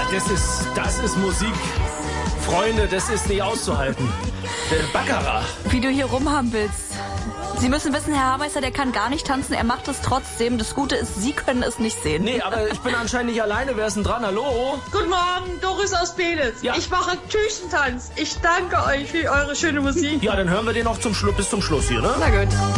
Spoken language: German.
Das ist Musik. Freunde, das ist nicht auszuhalten. Der Baccarat. Wie du hier rumhampelst. Sie müssen wissen, Herr Haarmeister, der kann gar nicht tanzen, er macht es trotzdem. Das Gute ist, Sie können es nicht sehen. Nee, aber ich bin anscheinend nicht alleine. Wer ist denn dran? Hallo? Guten Morgen, Doris aus Belitz. Ja. Ich mache Tüchentanz. Ich danke euch für eure schöne Musik. Ja, dann hören wir den noch bis zum Schluss hier, ne? Na gut.